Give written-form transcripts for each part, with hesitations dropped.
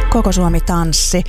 Koko Suomi tanssi.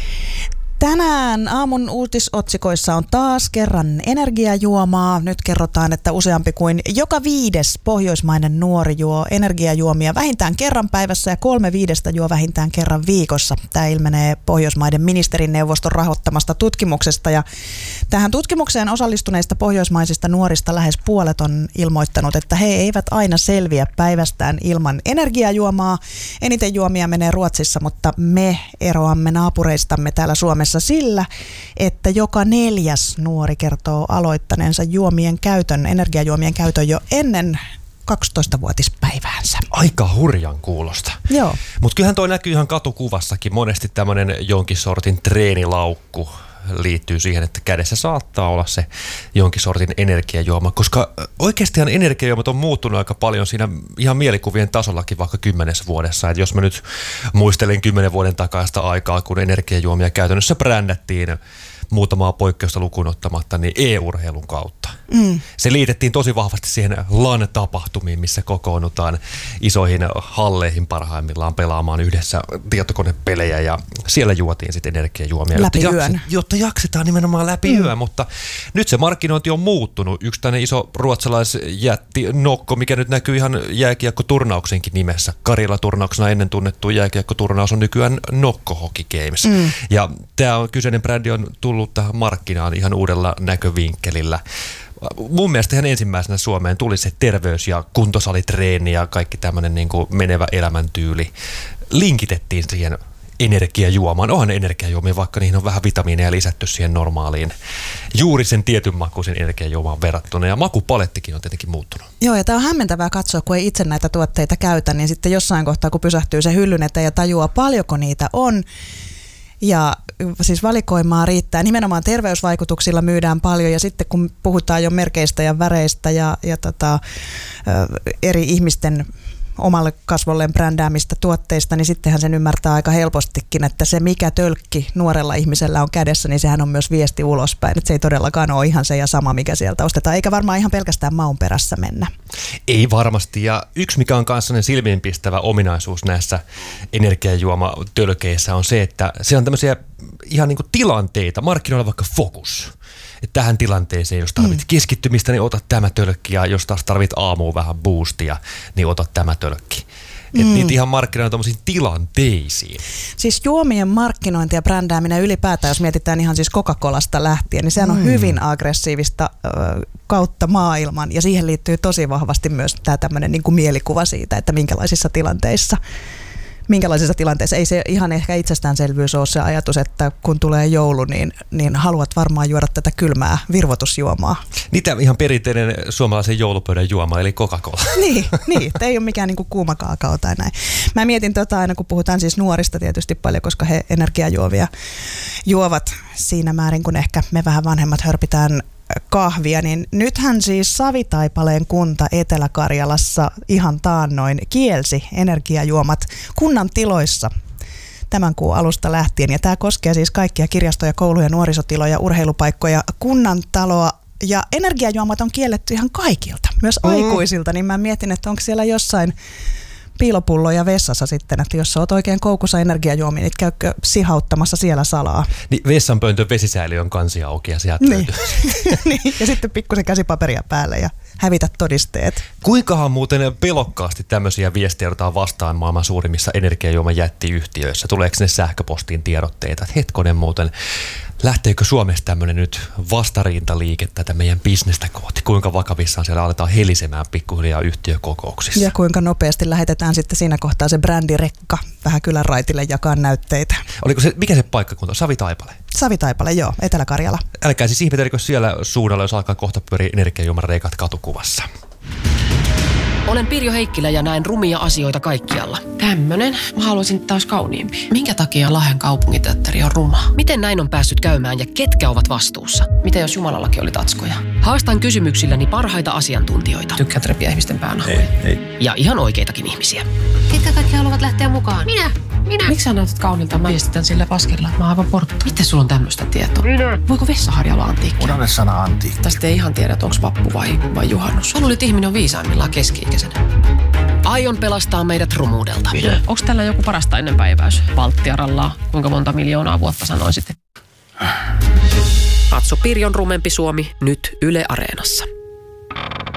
Tänään aamun uutisotsikoissa on taas kerran energiajuomaa. Nyt kerrotaan, että useampi kuin joka 5. pohjoismainen nuori juo energiajuomia vähintään kerran päivässä ja 3/5 juo vähintään kerran viikossa. Tämä ilmenee Pohjoismaiden ministerineuvoston rahoittamasta tutkimuksesta. Ja tähän tutkimukseen osallistuneista pohjoismaisista nuorista lähes puolet on ilmoittanut, että he eivät aina selviä päivästään ilman energiajuomaa. Eniten juomia menee Ruotsissa, mutta me eroamme naapureistamme täällä Suomessa sillä, että joka 4. nuori kertoo aloittaneensa energiajuomien käytön jo ennen 12-vuotispäiväänsä. Aika hurjan kuulosta. Joo. Mutta kyllähän toi näkyy ihan katukuvassakin. Monesti tämmöinen jonkin sortin treenilaukku liittyy siihen, että kädessä saattaa olla se jonkin sortin energiajuoma, koska oikeastihan energiajuomat on muuttunut aika paljon siinä ihan mielikuvien tasollakin vaikka 10 vuodessa. Et jos mä nyt muistelen 10 vuoden takaista aikaa, kun energiajuomia käytännössä brändättiin muutamaa poikkeusta lukuun ottamatta, niin e-urheilun kautta. Se liitettiin tosi vahvasti siihen LAN-tapahtumiin, missä kokoonnutaan isoihin halleihin parhaimmillaan pelaamaan yhdessä tietokonepelejä ja siellä juotiin sitten energiajuomia. Läpi yön. Jotta jaksetaan nimenomaan läpi yön, mutta nyt se markkinointi on muuttunut. Yksi tämmöinen iso ruotsalaisjätti Nokko, mikä nyt näkyy ihan jääkiekkoturnauksenkin nimessä. Karjala-turnauksena ennen tunnettu jääkiekkoturnaus on nykyään Nokko Hockey Games. Ja tämä kyseinen brändi on tullut tähän markkinaan ihan uudella näkövinkkelillä. Mun mielestä ihan ensimmäisenä Suomeen tuli se terveys- ja kuntosalitreeni ja kaikki tämmöinen niin kuin menevä elämäntyyli. Linkitettiin siihen energiajuomaan. Onhan energiajuomia, vaikka niihin on vähän vitamiineja lisätty siihen normaaliin juuri sen tietyn makuisen energiajuomaan verrattuna. Ja makupalettikin on tietenkin muuttunut. Joo, ja tämä on hämmentävää katsoa, kun ei itse näitä tuotteita käytä, niin sitten jossain kohtaa, kun pysähtyy se hyllyn eteen ja tajuaa, paljonko niitä on. Ja siis valikoimaa riittää. Nimenomaan terveysvaikutuksilla myydään paljon ja sitten kun puhutaan jo merkeistä ja väreistä ja eri ihmisten omalle kasvolleen brändäämistä tuotteista, niin sittenhän sen ymmärtää aika helpostikin, että se mikä tölkki nuorella ihmisellä on kädessä, niin sehän on myös viesti ulospäin. Että se ei todellakaan ole ihan se ja sama, mikä sieltä ostetaan, eikä varmaan ihan pelkästään maun perässä mennä. Ei varmasti, ja yksi mikä on kanssa silmiinpistävä ominaisuus näissä energiajuomatölkeissä on se, että siellä on tämmöisiä ihan niin kuin tilanteita, markkinoilla vaikka fokus. Että tähän tilanteeseen, jos tarvit keskittymistä, niin ota tämä tölkki, ja jos taas tarvit aamuun vähän boostia, niin ota tämä tölkki. Että niitä ihan markkinoilla tommosiin tilanteisiin. Siis juomien markkinointi ja brändääminen ylipäätään, jos mietitään ihan siis Coca-Colasta lähtien, niin sehän on hyvin aggressiivista kautta maailman. Ja siihen liittyy tosi vahvasti myös tämä tämmöinen niin kuin mielikuva siitä, että minkälaisissa tilanteissa. Ei se ihan ehkä itsestäänselvyys ole se ajatus, että kun tulee joulu, niin haluat varmaan juoda tätä kylmää virvoitusjuomaa. Niitä ihan perinteinen suomalaisen joulupöydän juoma, eli Coca-Cola. Niin, ei ole mikään niinku kuuma kaakao tai näin. Mä mietin aina, kun puhutaan siis nuorista tietysti paljon, koska he energiajuovia juovat siinä määrin, kun ehkä me vähän vanhemmat hörpitään kahvia, niin nythän siis Savitaipaleen kunta Etelä-Karjalassa ihan taannoin kielsi energiajuomat kunnan tiloissa tämän kuun alusta lähtien. Ja tämä koskee siis kaikkia kirjastoja, kouluja, nuorisotiloja, urheilupaikkoja, kunnan taloa. Ja energiajuomat on kielletty ihan kaikilta, myös aikuisilta, niin mä mietin, että onko siellä jossain piilopulloja vessassa sitten, että jos sä oot oikein koukussa energiajuomia, niin käykö sihauttamassa siellä salaa. Niin vessanpöntön vesisäiliö on kansi auki ja sieltä löytyy. Niin, ja sitten pikkusen käsipaperia päälle ja hävitä todisteet. Kuinkahan muuten pelokkaasti tämmöisiä viestejä otetaan vastaan maailman suurimmissa energiajuomajättiyhtiöissä? Tuleeko ne sähköpostiin tiedotteita? Hetkonen muuten, lähteekö Suomessa tämmöinen nyt vastarintaliike tätä meidän bisnestä kohti? Kuinka vakavissaan siellä aletaan helisemään pikkuhiljaa yhtiökokouksissa? Ja kuinka nopeasti lähetetään sitten siinä kohtaa se brändirekka vähän kylän raitille jakaa näytteitä? Oliko se, mikä se paikkakunta on? Savitaipale? Savitaipale, joo, Etelä-Karjala. Älkää siis ihmetelkö siellä suunnalla, jos alkaa kohta pyöriä energiajuomareikat katukuvassa. Olen Pirjo Heikkilä ja näen rumia asioita kaikkialla. Tämmönen. Mä haluaisin taas kauniimpi. Minkä takia Lahden kaupunginteatteri on ruma? Miten näin on päässyt käymään ja ketkä ovat vastuussa? Miten jos Jumalallakin oli tatskoja? Haastan kysymyksilläni parhaita asiantuntijoita. Tykkäät repiä ihmisten päänahoja. Ei. Ja ihan oikeitakin ihmisiä. Ketkä kaikki haluavat lähteä mukaan? Minä. Miksi sä näytät kaunilta? Mä viestitän sillä paskilla, että mä oon aivan porttu. Miten sulla on tämmöistä tietoa? Voiko vessaharja olla antiikki? Unohda sana antiikki. Tästä ei ihan tiedä, onko vappu vai juhannus. Mä luulen, että ihminen on viisaimmillaan keski-ikäisenä. Aion pelastaa meidät rumuudelta. Onko tällä joku parasta ennen päiväys? Valttiarallaa. Kuinka monta miljoonaa vuotta sanoisit? Katso Pirjon rumempi Suomi nyt Yle Areenassa.